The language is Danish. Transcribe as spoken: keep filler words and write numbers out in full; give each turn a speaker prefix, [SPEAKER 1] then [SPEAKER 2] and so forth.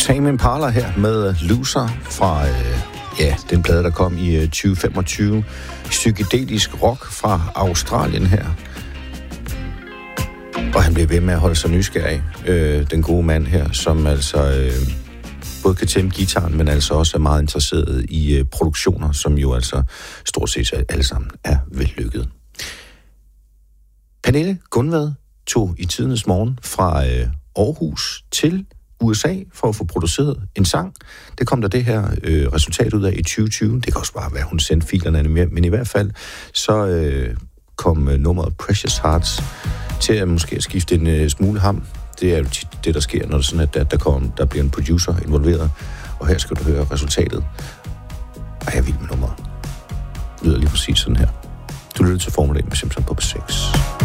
[SPEAKER 1] Tame Impala her med Loser fra øh, ja, den plade, der kom i øh, tyve femogtyve. Psykedelisk rock fra Australien her. Og han bliver ved med at holde sig nysgerrig, øh, den gode mand her, som altså øh, både kan tæmme gitaren, men altså også er meget interesseret i øh, produktioner, som jo altså stort set alle sammen er vellykket. Pernille Gunvad tog i tidernes morgen fra øh, Aarhus til U S A for at få produceret en sang. Det kom der det her øh, resultat ud af i tyve tyve. Det kan også bare være, hun sendte filerne med, men i hvert fald så øh, kom øh, nummeret Precious Hearts til at måske at skifte en øh, smule ham. Det er jo tit det, der sker, når det sådan, at der, der, kom, der bliver en producer involveret. Og her skal du høre resultatet. Og jeg er vild med nummeret. Det lyder lige præcis sådan her. Du lytter til Formel et med Simpson på B seks.